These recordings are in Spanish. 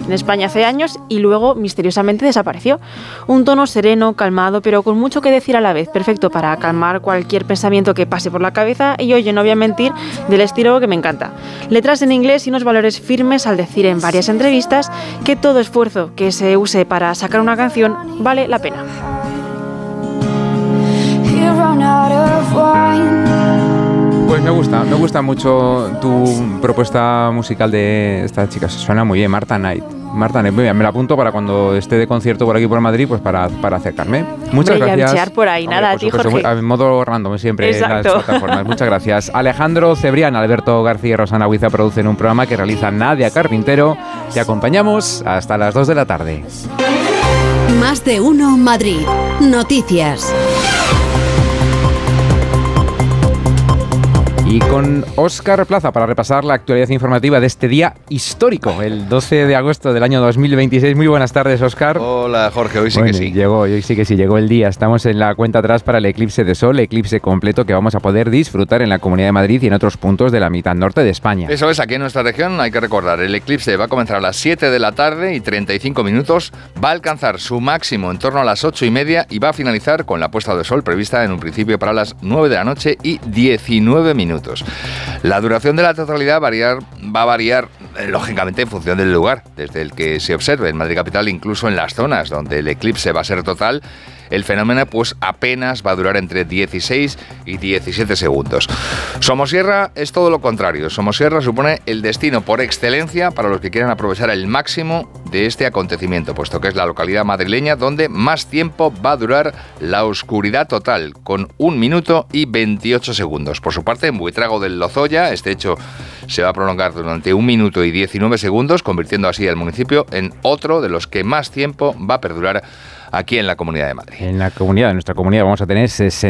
en España hace años y luego misteriosamente desapareció. Un tono sereno, calmado, pero con mucho que decir a la vez, perfecto para calmar cualquier pensamiento que pase por la cabeza y, oye, no voy a mentir, del estilo que me encanta. Letras en inglés y unos valores firmes al decir en varias entrevistas que todo esfuerzo que se use para sacar una canción vale la pena. Pues me gusta mucho tu propuesta musical de esta chica, se suena muy bien, Marta Knight, muy bien, me la apunto para cuando esté de concierto por aquí por Madrid, pues para acercarme. Muchas gracias. Por ahí, nada, a ti, Jorge. En modo random siempre. Exacto. En las plataformas. Muchas gracias. Alejandro Cebrián, Alberto García y Rosana Huiza producen un programa que realiza Nadia Carpintero. Te acompañamos hasta las 2 de la tarde. Más de uno Madrid. Noticias. Y con Óscar Plaza para repasar la actualidad informativa de este día histórico, el 12 de agosto del año 2026. Muy buenas tardes, Óscar. Hola, Jorge, hoy sí que sí. Hoy sí que sí, llegó el día. Estamos en la cuenta atrás para el eclipse de sol, eclipse completo que vamos a poder disfrutar en la Comunidad de Madrid y en otros puntos de la mitad norte de España. Eso es, aquí en nuestra región hay que recordar, el eclipse va a comenzar a las 7 de la tarde y 35 minutos, va a alcanzar su máximo en torno a las 8:30 y va a finalizar con la puesta de sol prevista en un principio para las 9 de la noche y 19 minutos. La duración de la totalidad va a variar lógicamente en función del lugar desde el que se observe. En Madrid capital, incluso en las zonas donde el eclipse va a ser total, el fenómeno pues apenas va a durar entre 16 y 17 segundos. Somosierra es todo lo contrario. Somosierra supone el destino por excelencia para los que quieran aprovechar el máximo de este acontecimiento, puesto que es la localidad madrileña donde más tiempo va a durar la oscuridad total, con 1 minuto y 28 segundos. Por su parte, en Buitrago del Lozoya, este hecho se va a prolongar durante 1 minuto y 19 segundos, convirtiendo así el municipio en otro de los que más tiempo va a perdurar aquí en la Comunidad de Madrid. En nuestra comunidad vamos a tener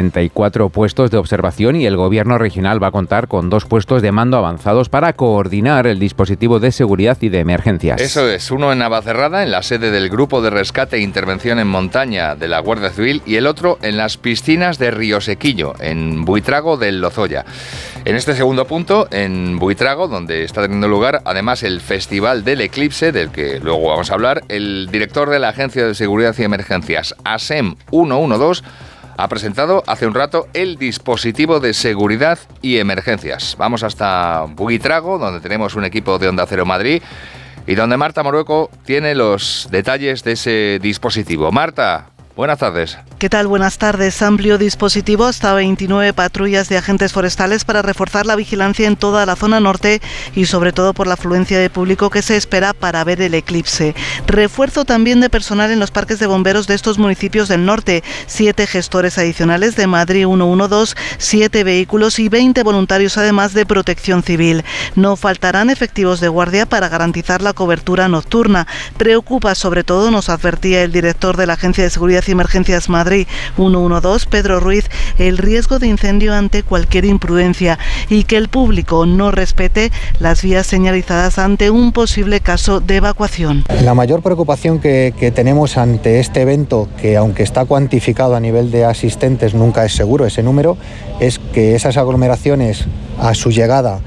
64 puestos de observación y el gobierno regional va a contar con 2 puestos de mando avanzados para coordinar el dispositivo de seguridad y de emergencias. Eso es, uno en Navacerrada, en la sede del Grupo de Rescate e Intervención en Montaña de la Guardia Civil, y el otro en las piscinas de Río Sequillo, en Buitrago del Lozoya. En este segundo punto, en Buitrago, donde está teniendo lugar además el Festival del Eclipse, del que luego vamos a hablar, el director de la Agencia de Seguridad y Emergencias, ASEM 112, ha presentado hace un rato el dispositivo de seguridad y emergencias. Vamos hasta Buitrago, donde tenemos un equipo de Onda Cero Madrid y donde Marta Morueco tiene los detalles de ese dispositivo. Marta, buenas tardes. ¿Qué tal? Buenas tardes. Amplio dispositivo, hasta 29 patrullas de agentes forestales para reforzar la vigilancia en toda la zona norte y sobre todo por la afluencia de público que se espera para ver el eclipse. Refuerzo también de personal en los parques de bomberos de estos municipios del norte. 7 gestores adicionales de Madrid 112, 7 vehículos y 20 voluntarios además de protección civil. No faltarán efectivos de guardia para garantizar la cobertura nocturna. Preocupa sobre todo, nos advertía el director de la Agencia de Seguridad y Emergencias Madrid 112, Pedro Ruiz, el riesgo de incendio ante cualquier imprudencia y que el público no respete las vías señalizadas ante un posible caso de evacuación. La mayor preocupación que tenemos ante este evento, que aunque está cuantificado a nivel de asistentes, nunca es seguro ese número, es que esas aglomeraciones a su llegada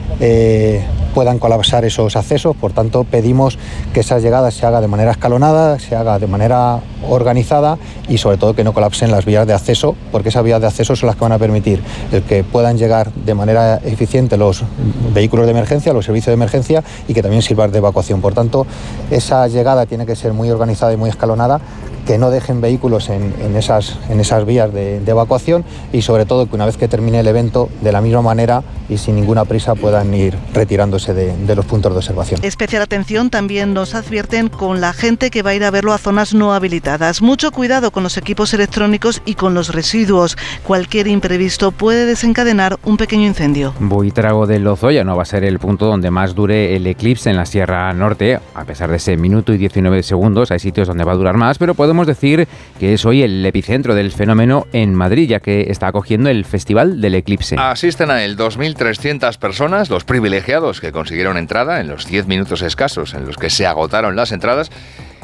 puedan colapsar esos accesos. Por tanto, pedimos que esas llegadas se haga de manera escalonada, se haga de manera organizada y sobre todo que no colapsen las vías de acceso, porque esas vías de acceso son las que van a permitir el que puedan llegar de manera eficiente los vehículos de emergencia, los servicios de emergencia y que también sirvan de evacuación. Por tanto, esa llegada tiene que ser muy organizada y muy escalonada, que no dejen vehículos en esas vías de evacuación y sobre todo que una vez que termine el evento, de la misma manera y sin ninguna prisa, puedan ir retirándose de los puntos de observación. Especial atención también nos advierten con la gente que va a ir a verlo a zonas no habilitadas. Mucho cuidado con los equipos electrónicos y con los residuos. Cualquier imprevisto puede desencadenar un pequeño incendio. Buitrago del Lozoya no va a ser el punto donde más dure el eclipse en la Sierra Norte. A pesar de ese minuto y 19 segundos, hay sitios donde va a durar más, pero podemos decir que es hoy el epicentro del fenómeno en Madrid, ya que está acogiendo el Festival del Eclipse. Asisten a él 2.300 personas, los privilegiados que consiguieron entrada en los 10 minutos escasos en los que se agotaron las entradas.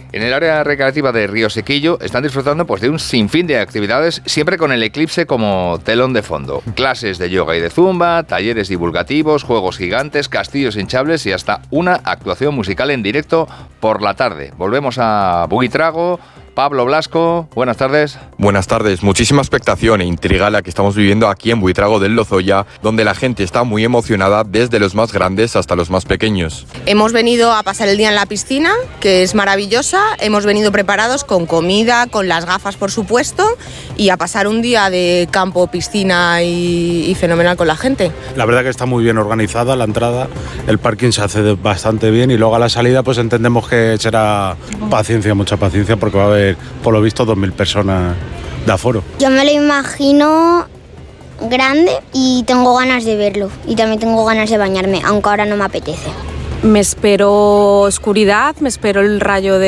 En el área recreativa de Río Sequillo están disfrutando pues de un sinfín de actividades, siempre con el eclipse como telón de fondo. Clases de yoga y de zumba, talleres divulgativos, juegos gigantes, castillos hinchables y hasta una actuación musical en directo por la tarde. Volvemos a Buitrago. Pablo Blasco, buenas tardes. Buenas tardes. Muchísima expectación e intriga la que estamos viviendo aquí en Buitrago del Lozoya, donde la gente está muy emocionada desde los más grandes hasta los más pequeños. Hemos venido a pasar el día en la piscina, que es maravillosa. Hemos venido preparados con comida, con las gafas, por supuesto, y a pasar un día de campo, piscina y fenomenal con la gente. La verdad que está muy bien organizada la entrada, el parking se hace bastante bien y luego a la salida pues entendemos que será paciencia, mucha paciencia, porque va a haber por lo visto 2.000 personas de aforo. Yo me lo imagino grande y tengo ganas de verlo y también tengo ganas de bañarme, aunque ahora no me apetece. Me espero oscuridad, me espero el rayo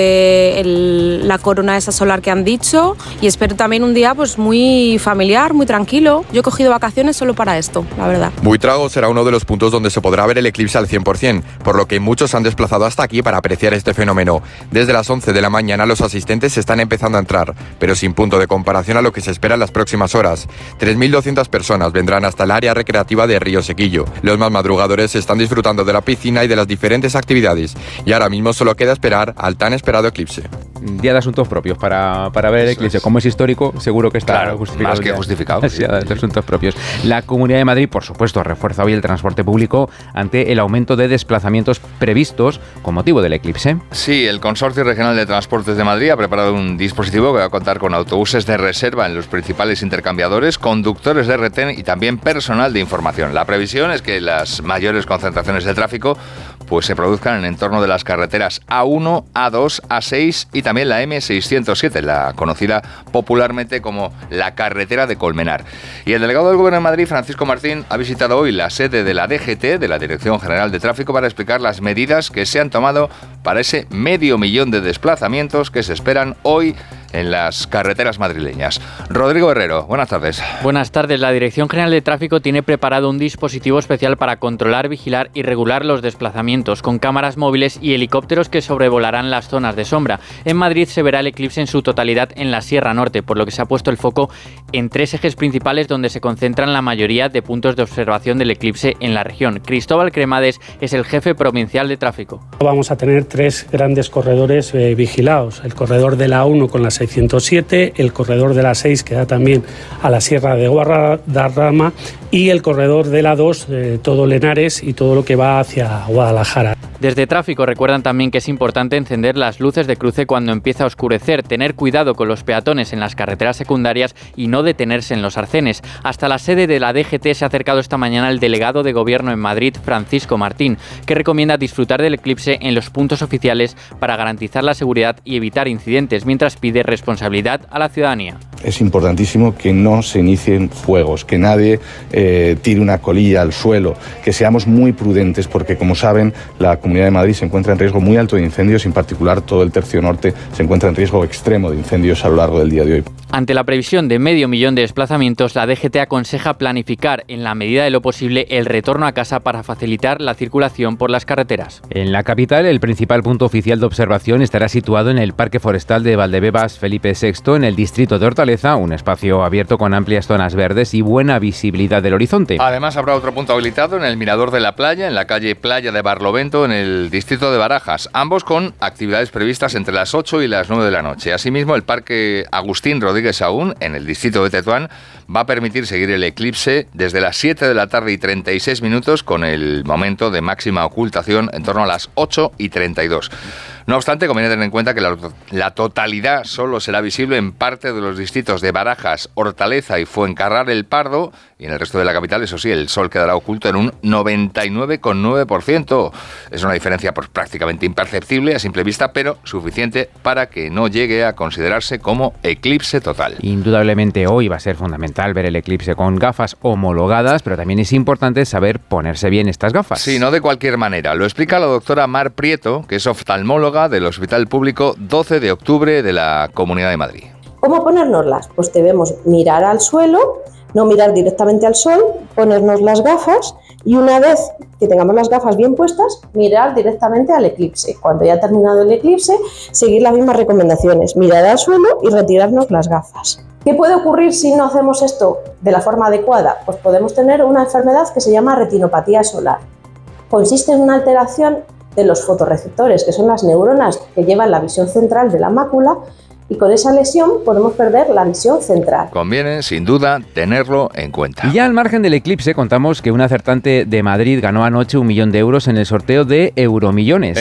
de la corona esa solar que han dicho y espero también un día pues muy familiar, muy tranquilo. Yo he cogido vacaciones solo para esto, la verdad. Buitrago será uno de los puntos donde se podrá ver el eclipse al 100%, por lo que muchos se han desplazado hasta aquí para apreciar este fenómeno. Desde las 11 de la mañana los asistentes están empezando a entrar, pero sin punto de comparación a lo que se espera en las próximas horas. 3.200 personas vendrán hasta el área recreativa de Río Sequillo. Los más madrugadores están disfrutando de la piscina y de las diferentes actividades, y ahora mismo solo queda esperar al tan esperado eclipse. Día de asuntos propios para ver el eclipse. Como es histórico, seguro que está justificado. Más que justificado. Sí, de asuntos propios. La Comunidad de Madrid, por supuesto, refuerza hoy el transporte público ante el aumento de desplazamientos previstos con motivo del eclipse. Sí, el Consorcio Regional de Transportes de Madrid ha preparado un dispositivo que va a contar con autobuses de reserva en los principales intercambiadores, conductores de retén y también personal de información. La previsión es que las mayores concentraciones de tráfico pues se produzcan en el entorno de las carreteras A1, A2, A6 y también la M607, la conocida popularmente como la carretera de Colmenar. Y el delegado del Gobierno de Madrid, Francisco Martín, ha visitado hoy la sede de la DGT, de la Dirección General de Tráfico, para explicar las medidas que se han tomado para ese 500.000 de desplazamientos que se esperan hoy en las carreteras madrileñas. Rodrigo Herrero, buenas tardes. Buenas tardes. La Dirección General de Tráfico tiene preparado un dispositivo especial para controlar, vigilar y regular los desplazamientos, con cámaras móviles y helicópteros que sobrevolarán las zonas de sombra. En Madrid se verá el eclipse en su totalidad en la Sierra Norte, por lo que se ha puesto el foco en 3 ejes principales donde se concentran la mayoría de puntos de observación del eclipse en la región. Cristóbal Cremades es el jefe provincial de tráfico. Vamos a tener 3 grandes corredores vigilados. El corredor de la 1 con la 607, el corredor de la 6 que da también a la Sierra de Guadarrama y el corredor de la 2, todo Lenares y todo lo que va hacia Guadalajara. Desde tráfico recuerdan también que es importante encender las luces de cruce cuando empieza a oscurecer, tener cuidado con los peatones en las carreteras secundarias y no detenerse en los arcenes. Hasta la sede de la DGT se ha acercado esta mañana el delegado de Gobierno en Madrid, Francisco Martín, que recomienda disfrutar del eclipse en los puntos oficiales para garantizar la seguridad y evitar incidentes, mientras pide responsabilidad a la ciudadanía. Es importantísimo que no se inicien fuegos, que nadie tire una colilla al suelo, que seamos muy prudentes porque, como saben, la Comunidad de Madrid se encuentra en riesgo muy alto de incendios, en particular todo el tercio norte se encuentra en riesgo extremo de incendios a lo largo del día de hoy. Ante la previsión de 500.000 de desplazamientos, la DGT aconseja planificar en la medida de lo posible el retorno a casa para facilitar la circulación por las carreteras. En la capital, el principal punto oficial de observación estará situado en el Parque Forestal de Valdebebas Felipe VI, en el distrito de Hortaleza, un espacio abierto con amplias zonas verdes y buena visibilidad del horizonte. Además, habrá otro punto habilitado en el Mirador de la Playa, en la calle Playa de Barlovento, en el distrito de Barajas, ambos con actividades previstas entre las 8 y las 9 de la noche. Asimismo, el Parque Agustín Rodríguez Saúl, en el distrito de Tetuán, va a permitir seguir el eclipse desde las 7 de la tarde y 36 minutos, con el momento de máxima ocultación en torno a las 8 y 32. No obstante, conviene tener en cuenta que la totalidad solo será visible en parte de los distritos de Barajas, Hortaleza y Fuencarral el Pardo, y en el resto de la capital, eso sí, el sol quedará oculto en un 99,9%. Es una diferencia pues, prácticamente imperceptible a simple vista, pero suficiente para que no llegue a considerarse como eclipse total. Indudablemente hoy va a ser fundamental ver el eclipse con gafas homologadas, pero también es importante saber ponerse bien estas gafas. Sí, no de cualquier manera. Lo explica la doctora Mar Prieto, que es oftalmóloga del Hospital Público 12 de octubre de la Comunidad de Madrid. ¿Cómo ponérnoslas? Pues debemos mirar al suelo, no mirar directamente al sol, ponernos las gafas Y una vez que tengamos las gafas bien puestas, mirar directamente al eclipse. Cuando ya ha terminado el eclipse, seguir las mismas recomendaciones, mirar al suelo y retirarnos las gafas. ¿Qué puede ocurrir si no hacemos esto de la forma adecuada? Pues podemos tener una enfermedad que se llama retinopatía solar. Consiste en una alteración de los fotorreceptores, que son las neuronas que llevan la visión central de la mácula, y con esa lesión podemos perder la visión central. Conviene, sin duda, tenerlo en cuenta. Y ya al margen del eclipse, contamos que un acertante de Madrid ganó anoche 1 millón de euros en el sorteo de Euromillones.